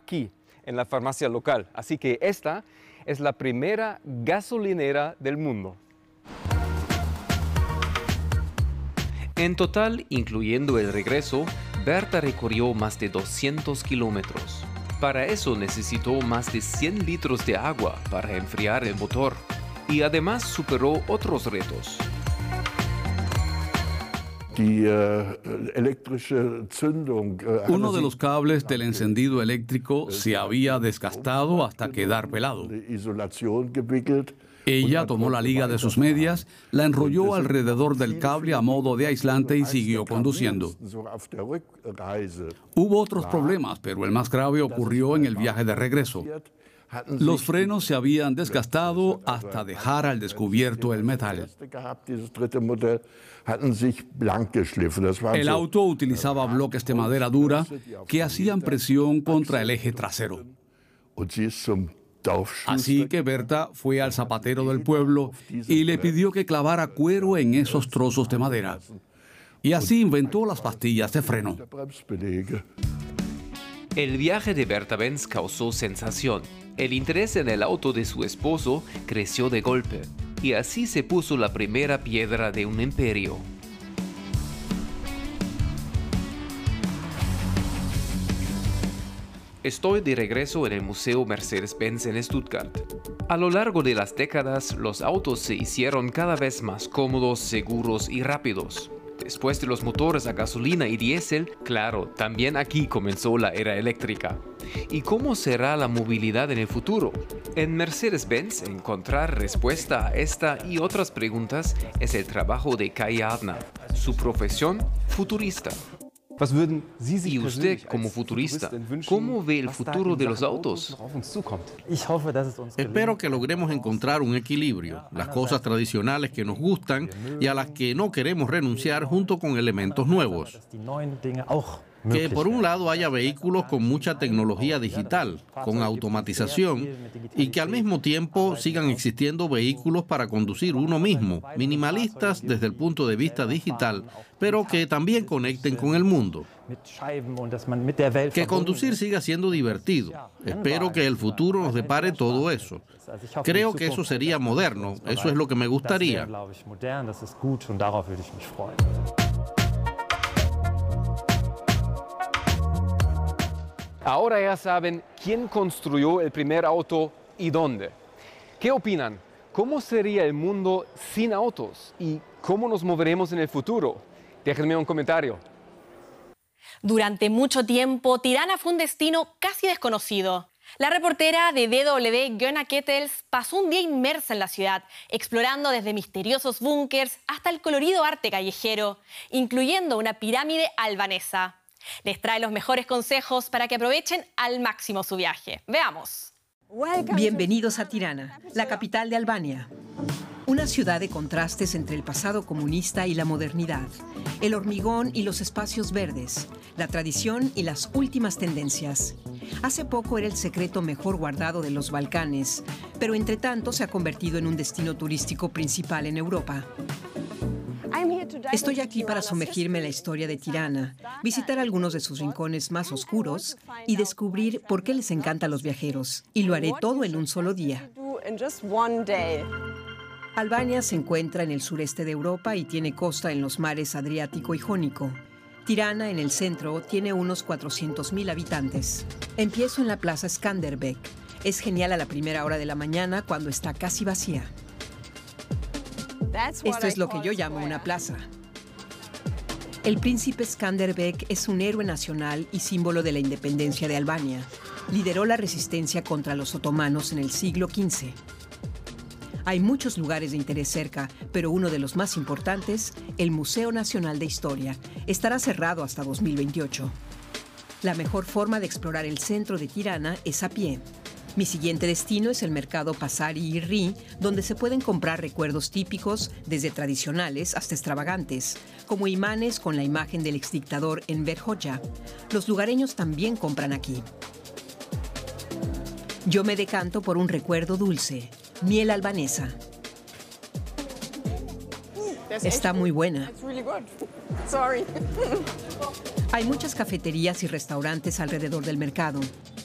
aquí, en la farmacia local. Así que esta es la primera gasolinera del mundo. En total, incluyendo el regreso, Berta recorrió más de 200 kilómetros. Para eso necesitó más de 100 litros de agua para enfriar el motor. Y además superó otros retos. Uno de los cables del encendido eléctrico se había desgastado hasta quedar pelado. Ella tomó la liga de sus medias, la enrolló alrededor del cable a modo de aislante y siguió conduciendo. Hubo otros problemas, pero el más grave ocurrió en el viaje de regreso. Los frenos se habían desgastado hasta dejar al descubierto el metal. El auto utilizaba bloques de madera dura que hacían presión contra el eje trasero. Así que Berta fue al zapatero del pueblo y le pidió que clavara cuero en esos trozos de madera. Y así inventó las pastillas de freno. El viaje de Berta Benz causó sensación. El interés en el auto de su esposo creció de golpe. Y así se puso la primera piedra de un imperio. Estoy de regreso en el Museo Mercedes-Benz en Stuttgart. A lo largo de las décadas, los autos se hicieron cada vez más cómodos, seguros y rápidos. Después de los motores a gasolina y diésel, claro, también aquí comenzó la era eléctrica. ¿Y cómo será la movilidad en el futuro? En Mercedes-Benz, encontrar respuesta a esta y otras preguntas es el trabajo de Kai Adner. Su profesión, futurista. ¿Y usted, como futurista, cómo ve el futuro de los autos? Espero que logremos encontrar un equilibrio, las cosas tradicionales que nos gustan y a las que no queremos renunciar junto con elementos nuevos. Que por un lado haya vehículos con mucha tecnología digital, con automatización, y que al mismo tiempo sigan existiendo vehículos para conducir uno mismo, minimalistas desde el punto de vista digital, pero que también conecten con el mundo. Que conducir siga siendo divertido. Espero que el futuro nos depare todo eso. Creo que eso sería moderno, eso es lo que me gustaría. Ahora ya saben quién construyó el primer auto y dónde. ¿Qué opinan? ¿Cómo sería el mundo sin autos? ¿Y cómo nos moveremos en el futuro? Déjenme un comentario. Durante mucho tiempo, Tirana fue un destino casi desconocido. La reportera de DW, Gunna Kettels, pasó un día inmersa en la ciudad, explorando desde misteriosos búnkers hasta el colorido arte callejero, incluyendo una pirámide albanesa. Les trae los mejores consejos para que aprovechen al máximo su viaje. Veamos. Bienvenidos a Tirana, la capital de Albania. Una ciudad de contrastes entre el pasado comunista y la modernidad, el hormigón y los espacios verdes, la tradición y las últimas tendencias. Hace poco era el secreto mejor guardado de los Balcanes, pero entre tanto se ha convertido en un destino turístico principal en Europa. Estoy aquí para sumergirme en la historia de Tirana, visitar algunos de sus rincones más oscuros y descubrir por qué les encanta a los viajeros. Y lo haré todo en un solo día. Albania se encuentra en el sureste de Europa y tiene costa en los mares Adriático y Jónico. Tirana, en el centro, tiene unos 400.000 habitantes. Empiezo en la plaza Skanderbeg. Es genial a la primera hora de la mañana cuando está casi vacía. Esto es lo que yo llamo una plaza. El príncipe Skanderbeg es un héroe nacional y símbolo de la independencia de Albania. Lideró la resistencia contra los otomanos en el siglo XV. Hay muchos lugares de interés cerca, pero uno de los más importantes, el Museo Nacional de Historia, estará cerrado hasta 2028. La mejor forma de explorar el centro de Tirana es a pie. Mi siguiente destino es el mercado Pasari Irri, donde se pueden comprar recuerdos típicos, desde tradicionales hasta extravagantes, como imanes con la imagen del exdictador Enver Hoxha. Los lugareños también compran aquí. Yo me decanto por un recuerdo dulce, miel albanesa. Está muy buena. Hay muchas cafeterías y restaurantes alrededor del mercado.